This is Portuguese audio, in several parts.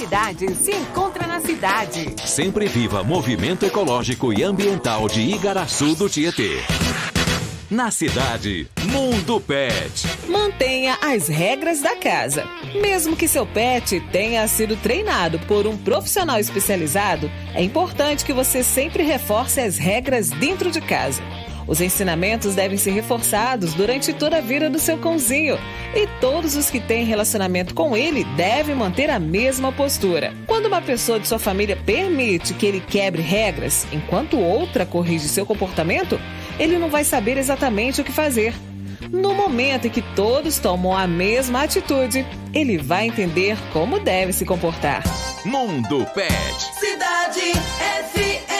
qualidade se encontra na cidade. Sempre viva movimento ecológico e ambiental de Igaraçu do Tietê. Na cidade, Mundo Pet. Mantenha as regras da casa. Mesmo que seu pet tenha sido treinado por um profissional especializado, é importante que você sempre reforce as regras dentro de casa. Os ensinamentos devem ser reforçados durante toda a vida do seu cãozinho. E todos os que têm relacionamento com ele devem manter a mesma postura. Quando uma pessoa de sua família permite que ele quebre regras, enquanto outra corrige seu comportamento, ele não vai saber exatamente o que fazer. No momento em que todos tomam a mesma atitude, ele vai entender como deve se comportar. Mundo Pet. Cidade FM.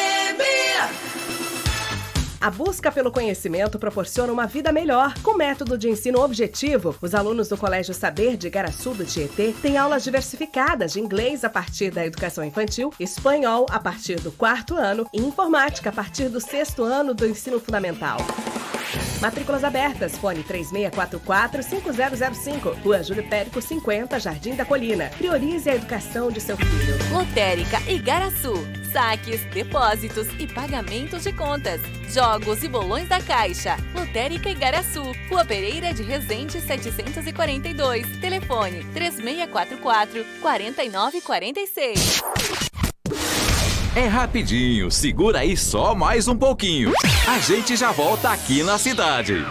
A busca pelo conhecimento proporciona uma vida melhor. Com método de ensino objetivo, os alunos do Colégio Saber de Igaraçu do Tietê têm aulas diversificadas de inglês a partir da educação infantil, espanhol a partir do 4º ano e informática a partir do 6º ano do ensino fundamental. Matrículas abertas, fone 3644-5005, Rua Júlio Périco 50, Jardim da Colina. Priorize a educação de seu filho. Lotérica Igaraçu. Saques, depósitos e pagamentos de contas. Jogos e bolões da Caixa. Lotérica Igaraçu. Rua Pereira de Resende 742. Telefone 3644-4946. É rapidinho, segura aí só mais um pouquinho. A gente já volta aqui na cidade.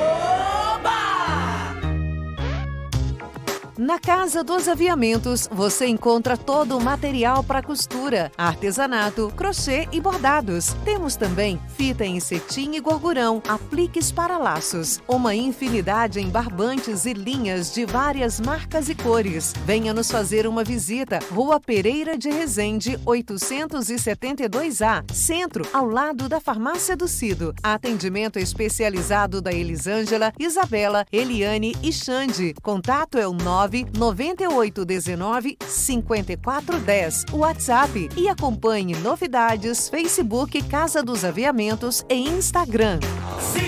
Na Casa dos Aviamentos, você encontra todo o material para costura, artesanato, crochê e bordados. Temos também fita em cetim e gorgurão, apliques para laços, uma infinidade em barbantes e linhas de várias marcas e cores. Venha nos fazer uma visita. Rua Pereira de Resende, 872A, Centro, ao lado da Farmácia do Cido. Atendimento especializado da Elisângela, Isabela, Eliane e Xande. Contato é o 99819-5410, WhatsApp, e acompanhe novidades, Facebook Casa dos Aviamentos e Instagram.